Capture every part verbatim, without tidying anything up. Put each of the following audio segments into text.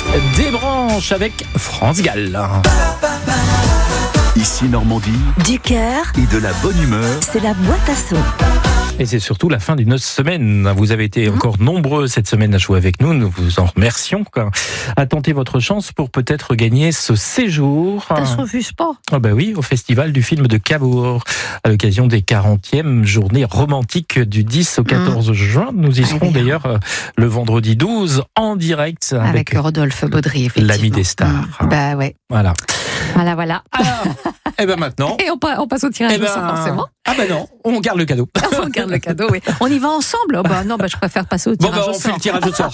des branches avec France Gall. Ici Normandie, du cœur et de la bonne humeur. C'est la boîte à son. Et c'est surtout la fin d'une semaine. Vous avez été mmh. encore nombreux cette semaine à jouer avec nous. Nous vous en remercions. À tenter votre chance pour peut-être gagner ce séjour. Ça se refuse pas. Ah bah oui, au Festival du film de Cabourg, à l'occasion des quarantièmes journées romantiques du dix au quatorze mmh. juin. Nous y serons d'ailleurs le vendredi douze en direct avec, avec Rodolphe Baudry, effectivement. L'ami des stars. Mmh. Bah ouais. Voilà. Voilà, voilà. Alors, et ben maintenant. Et on, on passe au tirage eh ben, au sort, forcément. Ah ben non, on garde le cadeau. On garde le cadeau, oui. On y va ensemble. Oh bah non, bah je préfère passer au tirage bon, bah, au on sort. fait le tirage au sort.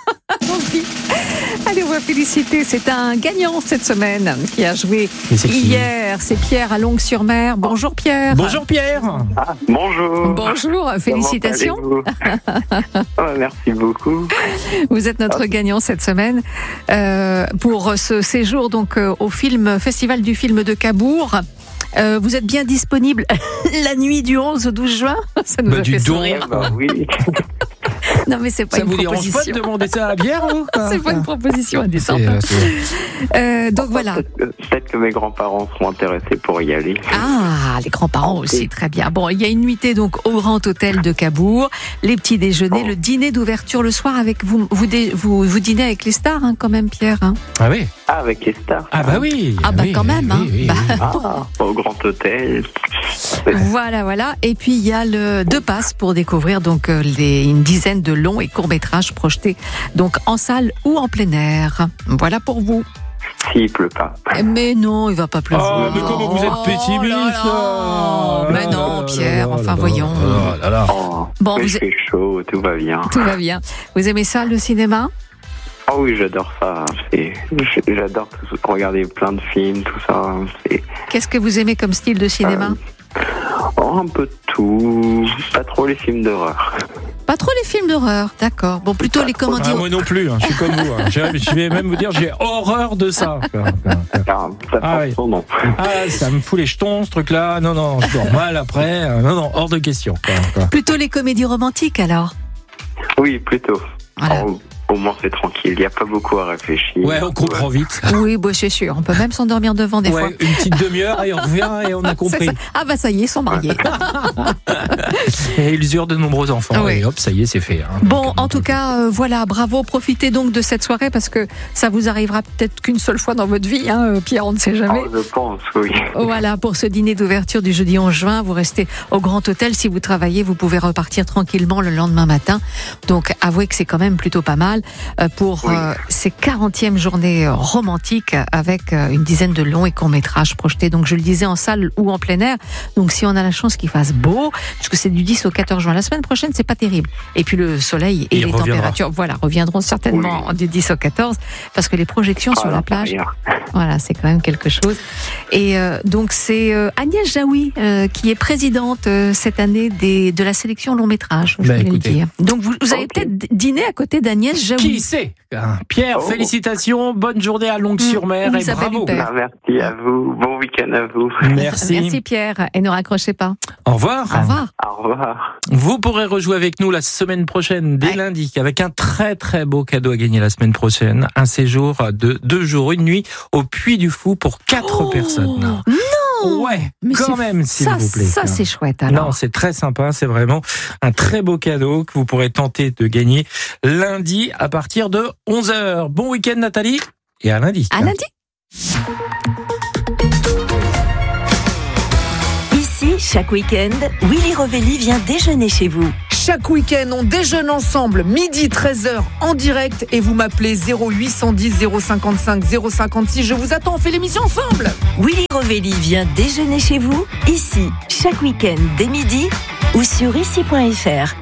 Allez, on va féliciter. C'est un gagnant cette semaine qui a joué c'est hier. C'est Pierre à Longues-sur-Mer. Bonjour Pierre. Bonjour Pierre. Ah, bonjour. Bonjour, félicitations. Oh, merci beaucoup. Vous êtes notre gagnant cette semaine euh, pour ce séjour donc euh, au film Festival du film de Cabourg. Euh, vous êtes bien disponible la nuit du onze au douze juin. Ça nous bah, a fait sourire. Eh ben, oui. Non mais c'est pas ça une vous proposition. Ça vous dérange pas de demander ça à Pierre ou c'est pas une proposition indécente. C'est, euh, c'est... Euh, donc voilà. Peut-être que, peut-être que mes grands-parents seront intéressés pour y aller. Ah, les grands-parents aussi, très bien. Bon, il y a une nuitée donc au Grand Hôtel de Cabourg, les petits déjeuners, oh. le dîner d'ouverture le soir avec vous. Vous, dé, vous, vous dînez avec les stars hein, quand même, Pierre. Hein. Ah oui. Ah, avec les stars. Ah bah oui. Ah bah oui, quand même. Oui, hein. oui, bah. oui. Ah, au Grand Hôtel. Voilà, voilà. Et puis il y a le deux passes pour découvrir donc les, une dizaine de longs et courts métrages projetés donc en salle ou en plein air. Voilà pour vous. S'il pleut pas. Mais non, il va pas pleuvoir. Oh, mais comment vous êtes pessimiste oh là là. Mais non, Pierre. Enfin, voyons. Oh là là. Oh, bon, il vous fait chaud, tout va bien. Tout va bien. Vous aimez ça, le cinéma? Oh oui, j'adore ça. C'est... J'adore tout... regarder plein de films, tout ça. C'est... Qu'est-ce que vous aimez comme style de cinéma? euh... Oh, un peu de tout. Pas trop les films d'horreur. Pas trop les films d'horreur, d'accord. Bon, plutôt pas les comédies. Ah, moi non plus, hein, je suis comme vous. Hein. Je vais même vous dire, j'ai horreur de ça. Ah, ça ah, oui. son nom. Ah, ça me fout les jetons, ce truc-là. Non, non, je dors mal après. Non, non, hors de question. Plutôt les comédies romantiques, alors? Oui, plutôt. Voilà. Oh, au moins, c'est tranquille. Il n'y a pas beaucoup à réfléchir. Ouais, on comprend vite. Oui, bah, c'est sûr. On peut même s'endormir devant des ouais, fois. Une petite demi-heure et on revient et on a compris. Ah bah ça y est, ils sont mariés. Et ils eurent de nombreux enfants. Oui. Et hop, ça y est, c'est fait. Hein. Bon, donc, en tout cas, euh, voilà, bravo. Profitez donc de cette soirée parce que ça vous arrivera peut-être qu'une seule fois dans votre vie, hein, Pierre, on ne sait jamais. Oh, je pense, oui. Voilà, pour ce dîner d'ouverture du jeudi onze juin, vous restez au Grand Hôtel. Si vous travaillez, vous pouvez repartir tranquillement le lendemain matin. Donc, avouez que c'est quand même plutôt pas mal euh, pour oui. euh, ces quarantièmes journées romantiques avec euh, une dizaine de longs et courts métrages projetés. Donc, je le disais, en salle ou en plein air. Donc, si on a la chance qu'il fasse beau, puisque c'est du dix au quatorze juin, la semaine prochaine, c'est pas terrible. Et puis le soleil et Il les reviendra. températures, voilà, reviendront certainement oui. du dix au quatorze, parce que les projections Ah, sur la plage, rien. voilà, c'est quand même quelque chose. Et euh, donc c'est euh, Agnès Jaoui euh, qui est présidente euh, cette année des, de la sélection long métrage, je bah, voulais écoutez. le dire. Donc vous, vous avez okay. peut-être dîné à côté d'Agnès Jaoui. Qui sait? Pierre, oh. félicitations, bonne journée à Longues-sur-Mer Mmh, et Isabelle bravo. Huppert. Ah, merci à vous. Bon week-end à vous. Merci. Merci Pierre, et ne raccrochez pas. Au revoir. Au revoir. Au revoir. Vous pourrez rejouer avec nous la semaine prochaine, dès ouais. lundi, avec un très très beau cadeau à gagner la semaine prochaine. Un séjour de deux jours, une nuit au Puy du Fou pour quatre Oh, personnes. Non. Ouais, Mais quand c'est- même, s'il ça, vous plaît. Ça c'est chouette alors. Non, c'est très sympa, c'est vraiment un très beau cadeau que vous pourrez tenter de gagner lundi à partir de onze heures. Bon week-end Nathalie, et à lundi. À lundi. Ici, chaque week-end, Willy Rovelli vient déjeuner chez vous. Chaque week-end, on déjeune ensemble, midi treize heures en direct et vous m'appelez zéro huit cent dix zéro cinquante-cinq zéro cinquante-six. Je vous attends, on fait l'émission ensemble. Willy Rovelli vient déjeuner chez vous, ici, chaque week-end dès midi ou sur ici point f r.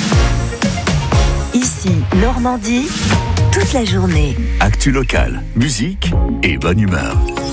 Ici, Normandie, toute la journée. Actu locale, musique et bonne humeur.